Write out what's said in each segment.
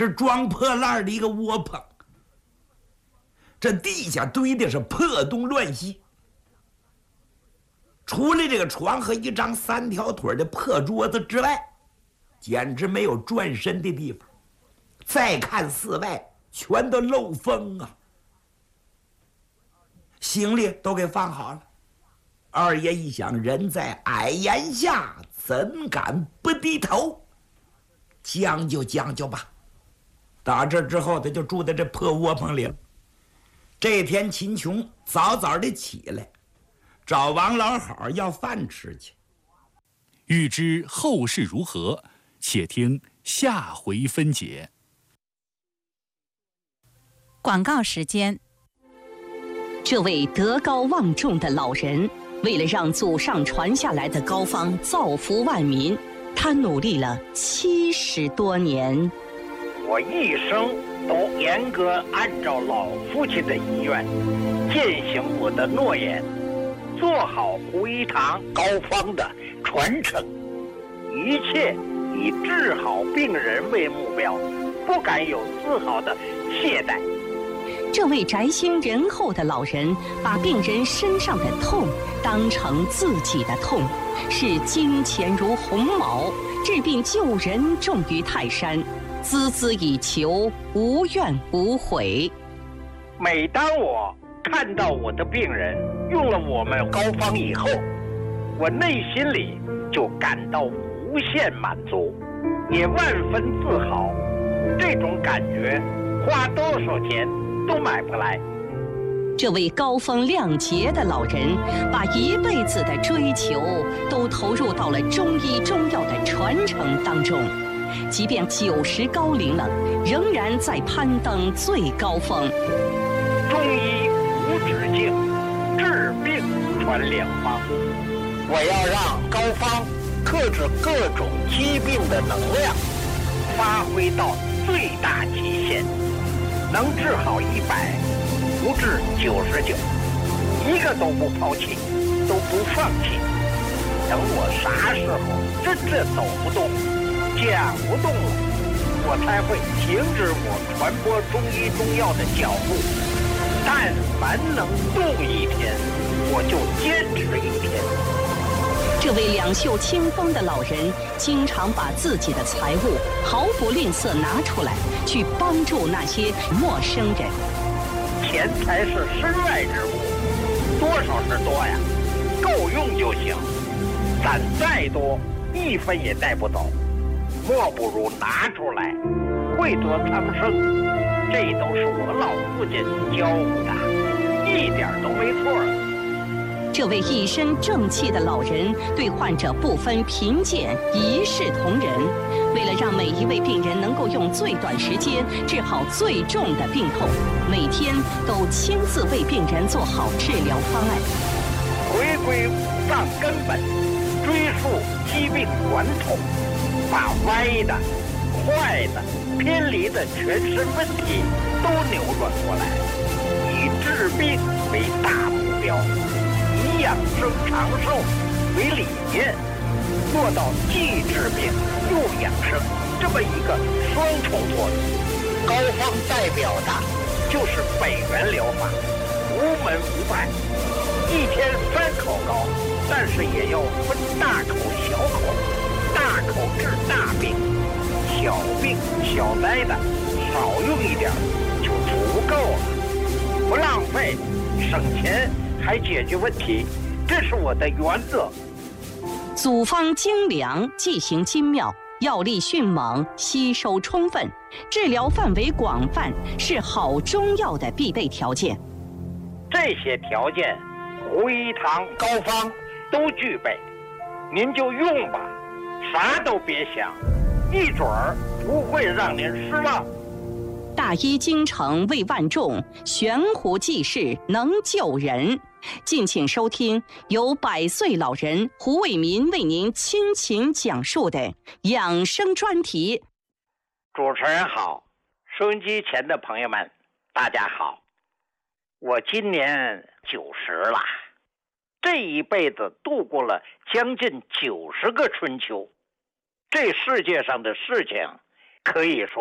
是装破烂的一个窝棚，这地下堆的是破东乱西，除了这个床和一张3条腿的破桌子之外，简直没有转身的地方。再看四外，全都漏风啊！行李都给放好了。二爷一想，人在矮檐下，怎敢不低头？将就将就吧。打这之后，他就住在这破窝棚里了。这天，秦琼早早的起来，找王老好要饭吃去。 欲知后事如何，且听下回分解。 广告时间。 这位德高望重的老人，为了让祖上传下来的膏方造福万民，他努力了70多年。 我一生都严格按照老父亲的遗愿，践行我的诺言，做好胡一堂膏方的传承，一切以治好病人为目标，不敢有丝毫的懈怠。 这位宅心仁厚的老人，把病人身上的痛当成自己的痛，视金钱如鸿毛，治病救人重于泰山，孜孜以求，无怨无悔。 每当我看到我的病人用了我们膏方以后，我内心里就感到无限满足，也万分自豪。这种感觉花多少钱都买不来。 这位高风亮节的老人，把一辈子的追求都投入到了中医中药的传承当中，即便90高龄了，仍然在攀登最高峰。 中医无止境，治病传良方。我要让膏方克制各种疾病的能量发挥到最大极限，能治好100，不治99，一个都不抛弃，都不放弃。等我啥时候真正走不动、讲不动了，我才会停止我传播中医中药的脚步。但凡能动一天，我就坚持一天。 这位两袖清风的老人，经常把自己的财物毫不吝啬拿出来，去帮助那些陌生人。 钱财是身外之物，多少是多呀，够用就行。攒再多，1分也带不走，莫不如拿出来，惠泽苍生。这都是我老父亲教我的，一点都没错。 这位一身正气的老人，对患者不分贫贱，一视同仁。为了让每一位病人能够用最短时间治好最重的病痛，每天都亲自为病人做好治疗方案。 回归五脏根本，追溯疾病源头，把歪的、坏的、偏离的全身问题都扭转过来，以治病为大目标，以养生长寿为理念，做到既治病又养生这么一个双重作用。膏方代表的就是北元疗法，无门无派，一天3口膏，但是也要分大口小口，大口治大病，小病小灾的少用一点就足够了，不浪费，省钱还解决问题，这是我的原则。 组方精良，剂型精妙，药力迅猛，吸收充分，治疗范围广泛，是好中药的必备条件。 这些条件，胡一堂膏方都具备，您就用吧，啥都别想，一准儿不会让您失望。 大医精诚为万众，悬壶济世能救人。敬请收听由100岁老人胡伟民为您倾情讲述的养生专题。 主持人好，收音机前的朋友们，大家好。我今年90了，这一辈子度过了将近90个春秋。这世界上的事情，可以说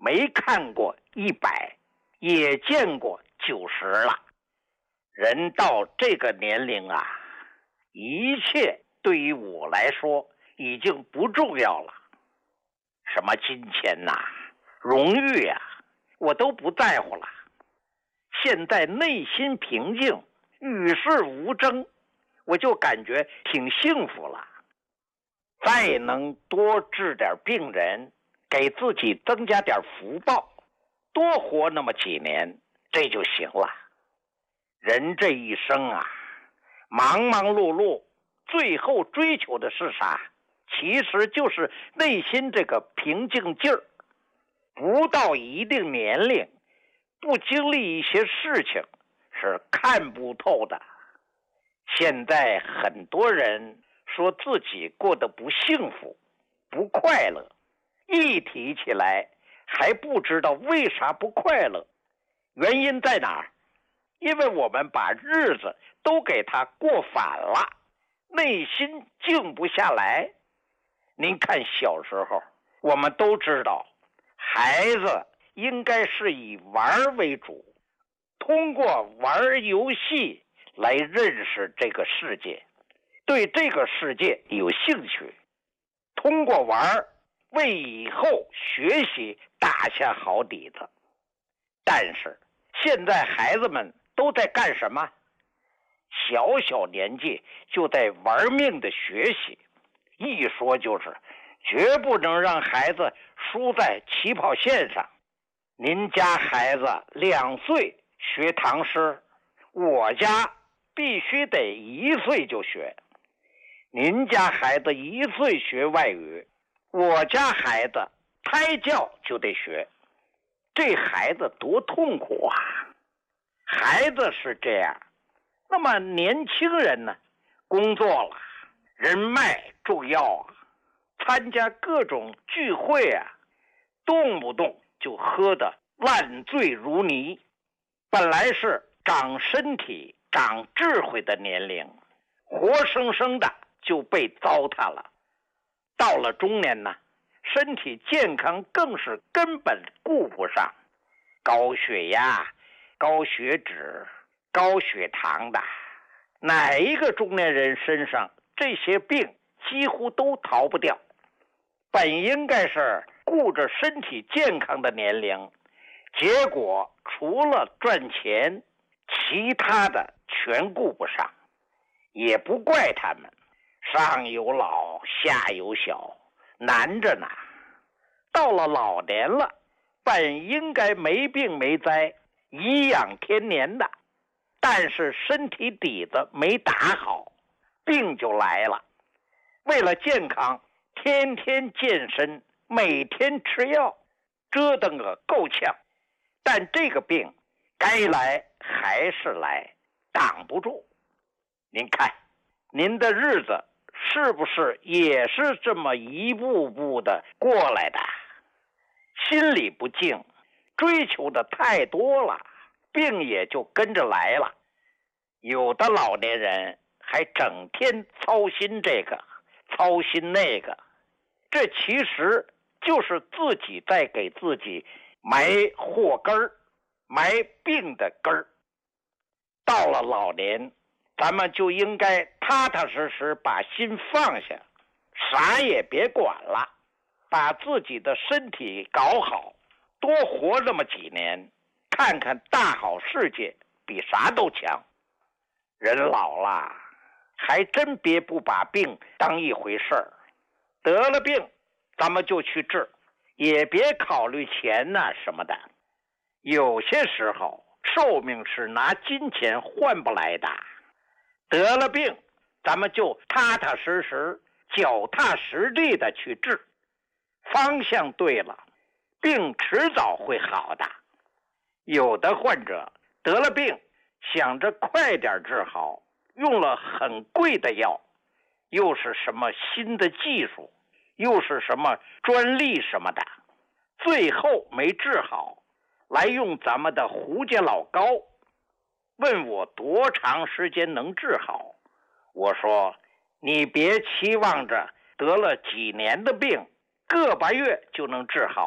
没看过100，也见过90了。人到这个年龄啊，一切对于我来说已经不重要了。什么金钱呐、荣誉啊，我都不在乎了。现在内心平静，与世无争，我就感觉挺幸福了。再能多治点病人，给自己增加点福报，多活那么几年，这就行了。人这一生啊，忙忙碌碌，最后追求的是啥？其实就是内心这个平静劲儿。不到一定年龄，不经历一些事情，是看不透的。现在很多人说自己过得不幸福、不快乐，一提起来还不知道为啥不快乐，原因在哪儿？因为我们把日子都给他过反了，内心静不下来。您看小时候，我们都知道，孩子应该是以玩为主，通过玩游戏来认识这个世界，对这个世界有兴趣，通过玩为以后学习打下好底子。但是现在孩子们都在干什么？小小年纪就在玩命的学习，一说就是绝不能让孩子输在起跑线上。您家孩子2岁学唐诗，我家必须得1岁就学。您家孩子1岁学外语，我家孩子胎教就得学。这孩子多痛苦啊！孩子是这样，那么年轻人呢？工作了，人脉重要啊，参加各种聚会啊，动不动就喝得烂醉如泥。本来是长身体、长智慧的年龄，活生生的就被糟蹋了。到了中年呢，身体健康更是根本顾不上，高血压、高血脂、高血糖的，哪一个中年人身上这些病几乎都逃不掉。本应该是顾着身体健康的年龄，结果除了赚钱，其他的全顾不上。也不怪他们，上有老下有小，难着呢。到了老年了，本应该没病没灾，颐养天年的，但是身体底子没打好，病就来了。为了健康，天天健身，每天吃药，折腾个够呛。但这个病该来还是来，挡不住。您看，您的日子是不是也是这么一步步的过来的？心里不静，追求的太多了，病也就跟着来了。有的老年人还整天操心这个，操心那个，这其实就是自己在给自己埋祸根儿，埋病的根儿。到了老年，咱们就应该踏踏实实把心放下，啥也别管了，把自己的身体搞好，多活那么几年，看看大好世界比啥都强。人老了，还真别不把病当一回事儿。得了病，咱们就去治，也别考虑钱呐什么的。有些时候，寿命是拿金钱换不来的。得了病，咱们就踏踏实实、脚踏实地的去治。方向对了，病迟早会好的。有的患者得了病，想着快点治好，用了很贵的药，又是什么新的技术，又是什么专利什么的，最后没治好，来用咱们的胡家老膏。问我多长时间能治好，我说你别期望着得了几年的病，个把月就能治好，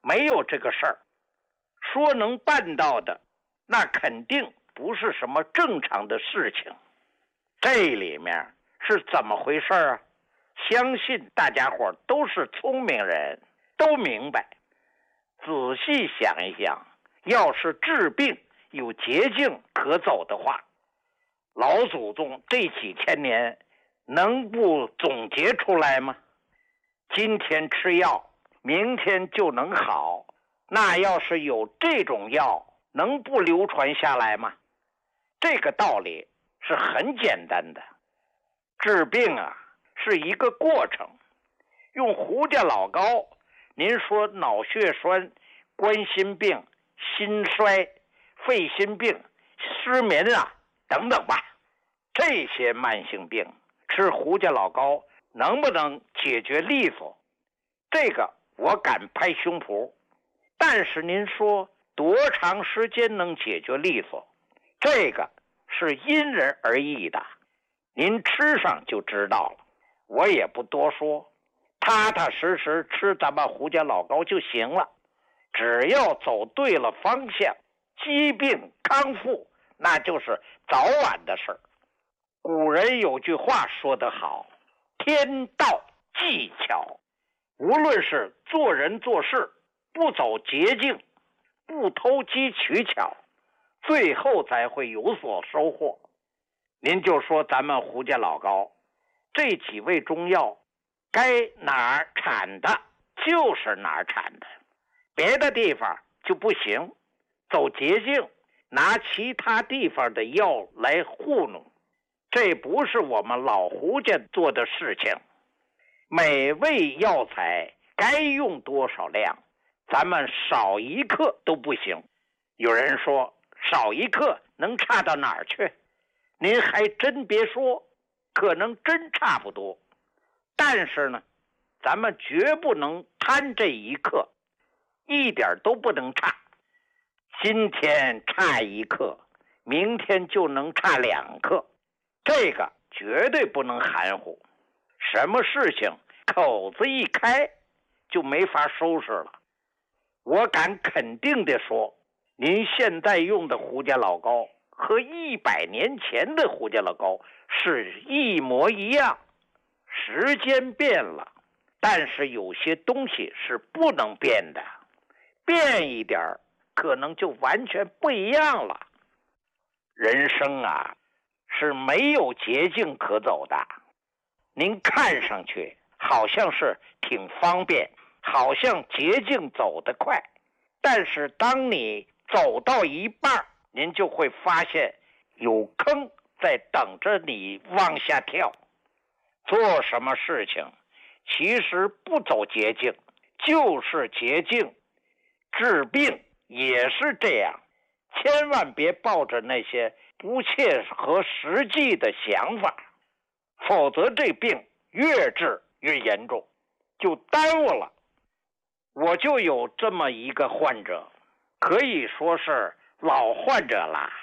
没有这个事儿。说能办到的，那肯定不是什么正常的事情。这里面是怎么回事啊？相信大家伙都是聪明人，都明白。仔细想一想，要是治病有捷径可走的话，老祖宗这几千年能不总结出来吗？今天吃药，明天就能好，那要是有这种药，能不流传下来吗？这个道理是很简单的。治病啊，是一个过程。用胡家老高，您说脑血栓、冠心病、心衰、肺心病、失眠啊等等吧，这些慢性病吃胡家老高能不能解决利索？这个我敢拍胸脯。但是您说多长时间能解决利索？这个是因人而异的，您吃上就知道了。我也不多说，踏踏实实吃咱们胡家老高就行了。只要走对了方向，疾病康复那就是早晚的事儿。古人有句话说得好，天道技巧。无论是做人做事，不走捷径，不投机取巧，最后才会有所收获。您就说咱们胡家老高这几味中药，该哪儿产的就是哪儿产的，别的地方就不行。走捷径，拿其他地方的药来糊弄，这不是我们老胡家做的事情。每味药材该用多少量，咱们少一克都不行。有人说少一克能差到哪儿去？您还真别说，可能真差不多。但是呢，咱们绝不能贪这一克，一点都不能差。今天差一克，明天就能差2克，这个绝对不能含糊。什么事情口子一开就没法收拾了。我敢肯定地说，您现在用的胡家老高和100年前的胡家老高是一模一样。时间变了，但是有些东西是不能变的，变一点可能就完全不一样了。人生啊，是没有捷径可走的。您看上去好像是挺方便，好像捷径走得快，但是当你走到一半，您就会发现有坑在等着你往下跳。做什么事情其实不走捷径就是捷径，治病也是这样。千万别抱着那些不切合实际的想法，否则这病越治越严重，就耽误了。我就有这么一个患者，可以说是老患者啦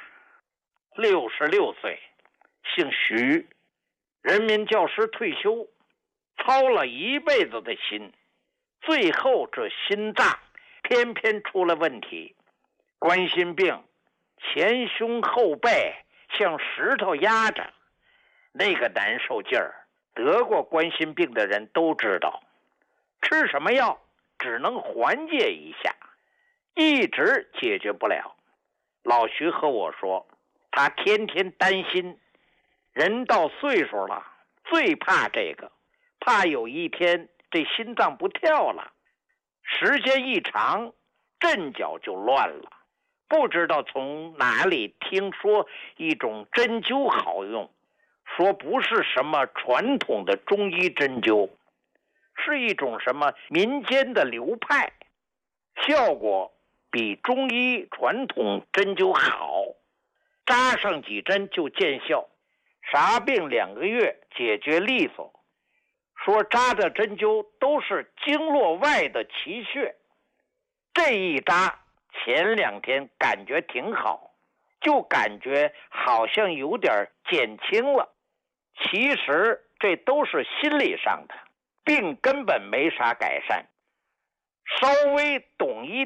，66岁，姓徐，人民教师退休，操了一辈子的心，最后这心脏偏偏出了问题，冠心病，前胸后背像石头压着，那个难受劲儿，得过冠心病的人都知道。吃什么药只能缓解一下，一直解决不了。老徐和我说，他天天担心，人到岁数了，最怕这个，怕有一天这心脏不跳了，时间一长，阵脚就乱了。不知道从哪里听说一种针灸好用，说不是什么传统的中医针灸，是一种什么民间的流派，效果比中医传统针灸好，扎上几针就见效，啥病2个月解决利索。说扎的针灸都是经络外的奇穴，这一扎前2天感觉挺好，就感觉好像有点减轻了，其实这都是心理上的，病根本没啥改善。 稍微懂一